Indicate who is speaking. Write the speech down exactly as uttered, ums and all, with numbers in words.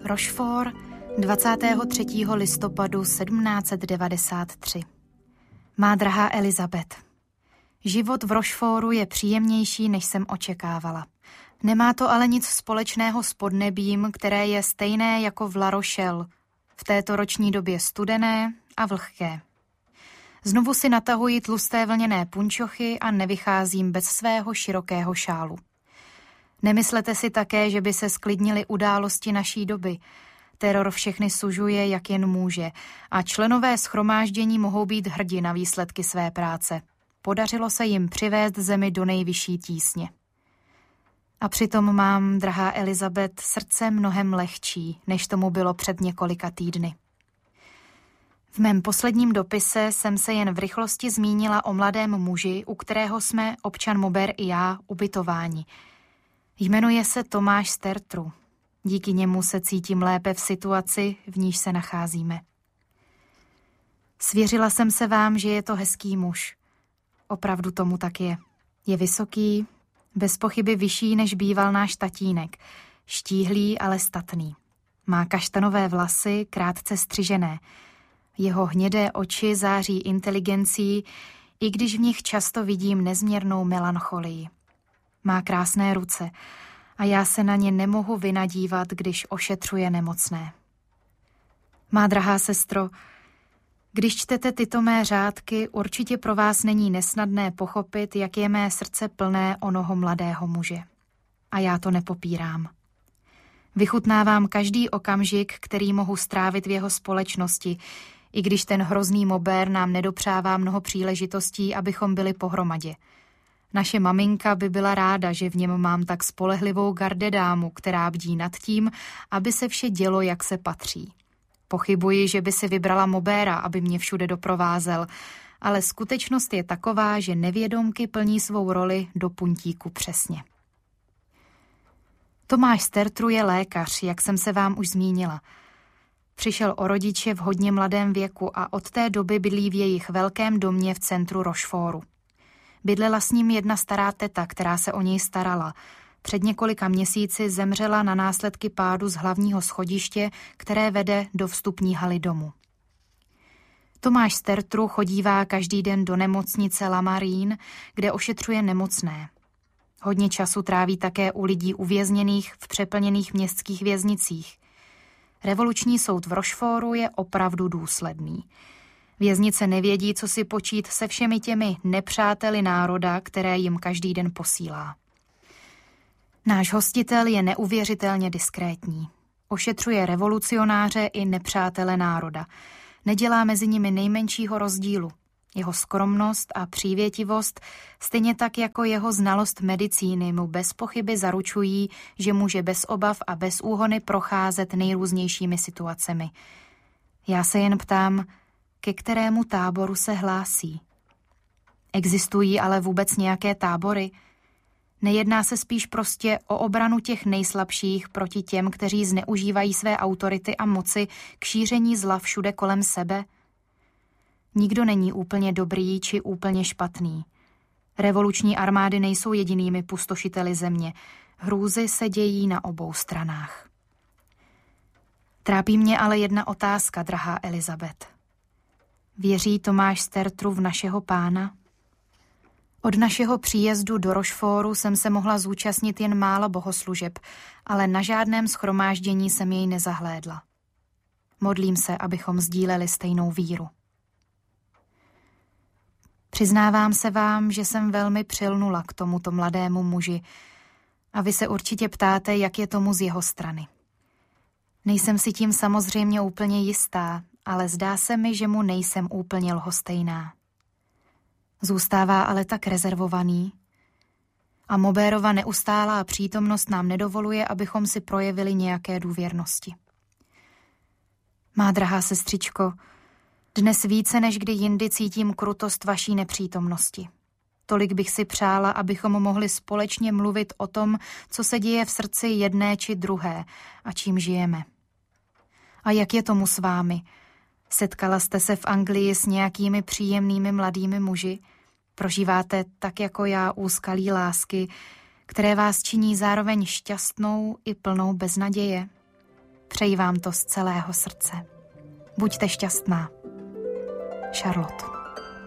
Speaker 1: Rochefort, dvacátého třetího listopadu sedmnáct set devadesát tři. Má drahá Elizabeth, život v Rochefortu je příjemnější, než jsem očekávala. Nemá to ale nic společného s podnebím, které je stejné jako v La Rochelle, v této roční době studené a vlhké. Znovu si natahuji tlusté vlněné punčochy a nevycházím bez svého širokého šálu. Nemyslete si také, že by se sklidnily události naší doby. Teror všechny sužuje, jak jen může, a členové shromáždění mohou být hrdi na výsledky své práce. Podařilo se jim přivést zemi do nejvyšší tísně. A přitom mám, drahá Elizabeth, srdce mnohem lehčí, než tomu bylo před několika týdny. V mém posledním dopise jsem se jen v rychlosti zmínila o mladém muži, u kterého jsme, občan Maubert i já, ubytováni. Jmenuje se Tomáš Stertru. Díky němu se cítím lépe v situaci, v níž se nacházíme. Svěřila jsem se vám, že je to hezký muž. Opravdu tomu tak je. Je vysoký, bez pochyby vyšší, než býval náš tatínek. Štíhlý, ale statný. Má kaštanové vlasy, krátce střižené. Jeho hnědé oči září inteligencí, i když v nich často vidím nezměrnou melancholii. Má krásné ruce a já se na ně nemohu vynadívat, když ošetřuje nemocné. Má drahá sestro, když čtete tyto mé řádky, určitě pro vás není nesnadné pochopit, jak je mé srdce plné onoho mladého muže. A já to nepopírám. Vychutnávám každý okamžik, který mohu strávit v jeho společnosti, i když ten hrozný Maubert nám nedopřává mnoho příležitostí, abychom byli pohromadě. Naše maminka by byla ráda, že v něm mám tak spolehlivou gardedámu, která bdí nad tím, aby se vše dělo, jak se patří. Pochybuji, že by si vybrala Mauberta, aby mě všude doprovázel, ale skutečnost je taková, že nevědomky plní svou roli do puntíku přesně. Tomáš Stertru je lékař, jak jsem se vám už zmínila. Přišel o rodiče v hodně mladém věku a od té doby bydlí v jejich velkém domě v centru Rochefortu. Bydlela s ním jedna stará teta, která se o něj starala. Před několika měsíci zemřela na následky pádu z hlavního schodiště, které vede do vstupní haly domu. Tomáš Stertru chodívá každý den do nemocnice La Marine, kde ošetřuje nemocné. Hodně času tráví také u lidí uvězněných v přeplněných městských věznicích. Revoluční soud v Rochefortu je opravdu důsledný. Věznice nevědí, co si počít se všemi těmi nepřáteli národa, které jim každý den posílá. Náš hostitel je neuvěřitelně diskrétní. Ošetřuje revolucionáře i nepřátele národa. Nedělá mezi nimi nejmenšího rozdílu. Jeho skromnost a přívětivost, stejně tak jako jeho znalost medicíny, mu bez pochyby zaručují, že může bez obav a bez úhony procházet nejrůznějšími situacemi. Já se jen ptám, ke kterému táboru se hlásí. Existují ale vůbec nějaké tábory? Nejedná se spíš prostě o obranu těch nejslabších proti těm, kteří zneužívají své autority a moci k šíření zla všude kolem sebe? Nikdo není úplně dobrý či úplně špatný. Revoluční armády nejsou jedinými pustošiteli země. Hrůzy se dějí na obou stranách. Trápí mě ale jedna otázka, drahá Elizabeth. Věří Tomáš Stertru v našeho pána? Od našeho příjezdu do Rochefortu jsem se mohla zúčastnit jen málo bohoslužeb, ale na žádném shromáždění jsem jej nezahlédla. Modlím se, abychom sdíleli stejnou víru. Přiznávám se vám, že jsem velmi přilnula k tomuto mladému muži a vy se určitě ptáte, jak je tomu z jeho strany. Nejsem si tím samozřejmě úplně jistá, ale zdá se mi, že mu nejsem úplně lhostejná. Zůstává ale tak rezervovaný a Maubertova neustálá přítomnost nám nedovoluje, abychom si projevili nějaké důvěrnosti. Má drahá sestřičko, dnes více než kdy jindy cítím krutost vaší nepřítomnosti. Tolik bych si přála, abychom mohli společně mluvit o tom, co se děje v srdci jedné či druhé a čím žijeme. A jak je tomu s vámi? Setkala jste se v Anglii s nějakými příjemnými mladými muži? Prožíváte tak jako já úskalí lásky, které vás činí zároveň šťastnou i plnou beznaděje? Přeji vám to z celého srdce. Buďte šťastná. Charlotte.